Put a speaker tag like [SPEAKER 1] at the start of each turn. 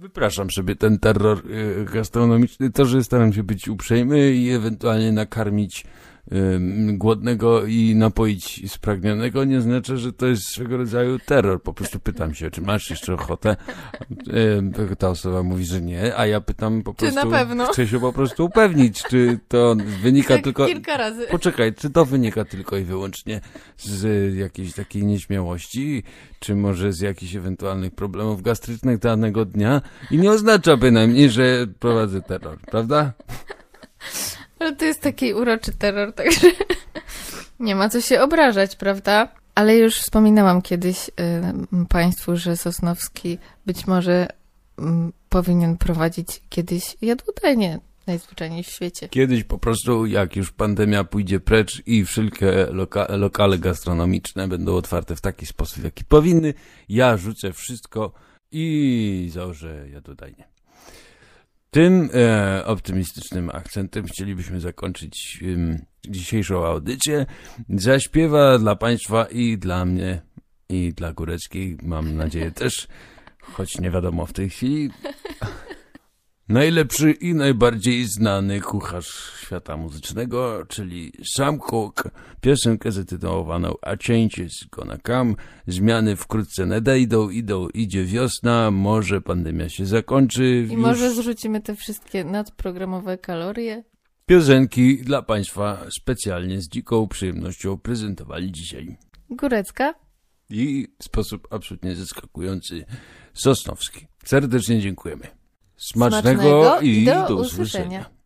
[SPEAKER 1] Wypraszam sobie ten terror gastronomiczny, to, że staram się być uprzejmy i ewentualnie nakarmić głodnego i napoić spragnionego, nie znaczy, że to jest swego rodzaju terror. Po prostu pytam się, czy masz jeszcze ochotę? Ta osoba mówi, że nie, a ja pytam po prostu,
[SPEAKER 2] czy na pewno?
[SPEAKER 1] Chcę się po prostu upewnić, czy to wynika
[SPEAKER 2] tak
[SPEAKER 1] tylko...
[SPEAKER 2] kilka razy.
[SPEAKER 1] Poczekaj, czy to wynika tylko i wyłącznie z jakiejś takiej nieśmiałości, czy może z jakichś ewentualnych problemów gastrycznych danego dnia i nie oznacza bynajmniej, że prowadzę terror, prawda?
[SPEAKER 2] Ale to jest taki uroczy terror, także nie ma co się obrażać, prawda? Ale już wspominałam kiedyś państwu, że Sosnowski być może powinien prowadzić kiedyś jadłodajnię najzwyczajniej w świecie.
[SPEAKER 1] Kiedyś po prostu, jak już pandemia pójdzie precz i wszelkie lokale gastronomiczne będą otwarte w taki sposób, jaki powinny, ja rzucę wszystko i założę jadłodajnię. Tym optymistycznym akcentem chcielibyśmy zakończyć dzisiejszą audycję. Zaśpiewa dla Państwa i dla mnie, i dla Góreckiej, mam nadzieję też, choć nie wiadomo w tej chwili, najlepszy i najbardziej znany kucharz świata muzycznego, czyli Sam Cooke, piosenkę zatytułowaną A Change Is Gonna Come, zmiany wkrótce nadejdą, idzie wiosna, może pandemia się zakończy.
[SPEAKER 2] I może zrzucimy te wszystkie nadprogramowe kalorie.
[SPEAKER 1] Piosenki dla Państwa specjalnie z dziką przyjemnością prezentowali dzisiaj
[SPEAKER 2] Górecka
[SPEAKER 1] i w sposób absolutnie zaskakujący Sosnowski. Serdecznie dziękujemy. Smacznego i do usłyszenia.